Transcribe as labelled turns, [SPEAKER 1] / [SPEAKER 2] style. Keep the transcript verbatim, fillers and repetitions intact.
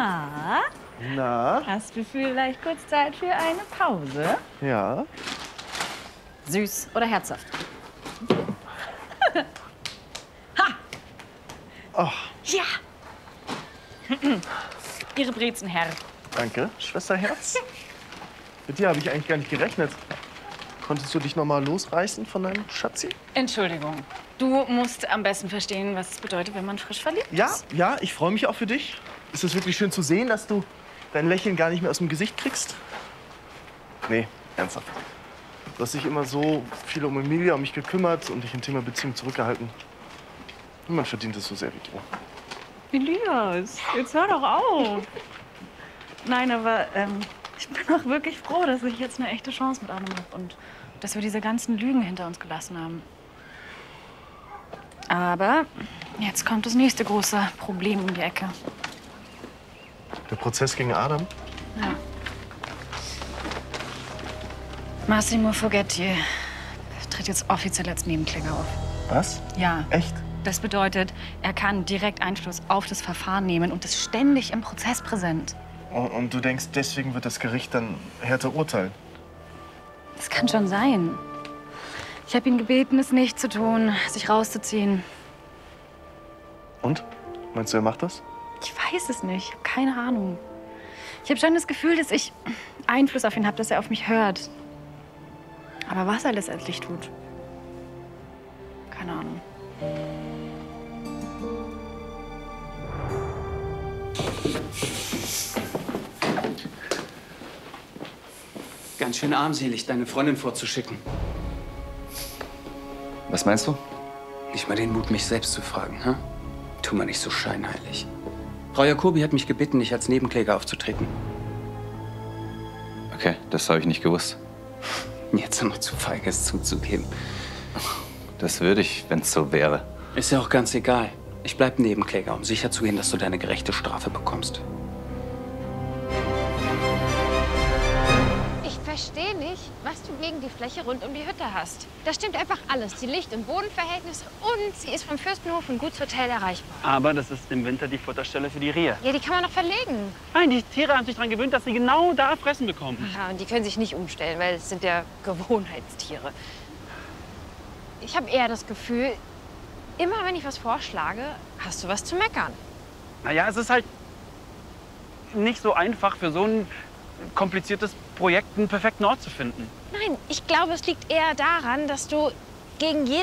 [SPEAKER 1] Na?
[SPEAKER 2] Na?
[SPEAKER 1] Hast du vielleicht kurz Zeit für eine Pause?
[SPEAKER 2] Ja.
[SPEAKER 1] Süß oder herzhaft? Ha!
[SPEAKER 2] Oh.
[SPEAKER 1] Ja! Ihre Brezen, Herr.
[SPEAKER 2] Danke, Schwesterherz. Mit dir habe ich eigentlich gar nicht gerechnet. Konntest du dich noch mal losreißen von deinem Schatzi?
[SPEAKER 1] Entschuldigung. Du musst am besten verstehen, was es bedeutet, wenn man frisch verliebt
[SPEAKER 2] Ja,
[SPEAKER 1] ist.
[SPEAKER 2] ja, ich freue mich auch für dich. Ist es wirklich schön zu sehen, dass du dein Lächeln gar nicht mehr aus dem Gesicht kriegst? Nee, ernsthaft. Du hast dich immer so viel um Emilia, um mich gekümmert und dich im Thema Beziehung zurückgehalten. Niemand verdient es so sehr wie du.
[SPEAKER 1] Elias, jetzt hör doch auf. Nein, aber ähm, ich bin auch wirklich froh, dass ich jetzt eine echte Chance mit Adam habe und dass wir diese ganzen Lügen hinter uns gelassen haben. Aber jetzt kommt das nächste große Problem um die Ecke.
[SPEAKER 2] Der Prozess gegen Adam?
[SPEAKER 1] Ja. Massimo Fogetti tritt jetzt offiziell als Nebenkläger auf.
[SPEAKER 2] Was?
[SPEAKER 1] Ja.
[SPEAKER 2] Echt?
[SPEAKER 1] Das bedeutet, er kann direkt Einfluss auf das Verfahren nehmen und ist ständig im Prozess präsent.
[SPEAKER 2] Und, und du denkst, deswegen wird das Gericht dann härter urteilen?
[SPEAKER 1] Das kann schon sein. Ich habe ihn gebeten, es nicht zu tun, sich rauszuziehen.
[SPEAKER 2] Und? Meinst du, er macht das?
[SPEAKER 1] Ich weiß es nicht. Ich habe keine Ahnung. Ich habe schon das Gefühl, dass ich Einfluss auf ihn habe, dass er auf mich hört. Aber was er letztendlich tut, keine Ahnung.
[SPEAKER 3] Ganz schön armselig, deine Freundin vorzuschicken.
[SPEAKER 4] Was meinst du?
[SPEAKER 3] Nicht mal den Mut, mich selbst zu fragen, hm? Tu mal nicht so scheinheilig. Frau Jacobi hat mich gebeten, nicht als Nebenkläger aufzutreten.
[SPEAKER 4] Okay, das habe ich nicht gewusst.
[SPEAKER 3] Jetzt noch zu feige, es zuzugeben.
[SPEAKER 4] Das würde ich, wenn es so wäre.
[SPEAKER 3] Ist ja auch ganz egal. Ich bleib Nebenkläger, um sicherzugehen, dass du deine gerechte Strafe bekommst.
[SPEAKER 5] Ich verstehe nicht, was du gegen die Fläche rund um die Hütte hast. Da stimmt einfach alles. Die Licht- und Bodenverhältnisse und sie ist vom Fürstenhof und Gutshotel erreichbar.
[SPEAKER 6] Aber das ist im Winter die Futterstelle für die Rehe.
[SPEAKER 5] Ja, die kann man noch verlegen.
[SPEAKER 6] Nein, die Tiere haben sich daran gewöhnt, dass sie genau da fressen bekommen.
[SPEAKER 5] Ja, und die können sich nicht umstellen, weil es sind ja Gewohnheitstiere. Ich habe eher das Gefühl, immer wenn ich was vorschlage, hast du was zu meckern.
[SPEAKER 6] Naja, es ist halt nicht so einfach für so ein kompliziertes Projekt einen perfekten Ort zu finden.
[SPEAKER 5] Nein, ich glaube, es liegt eher daran, dass du gegen jede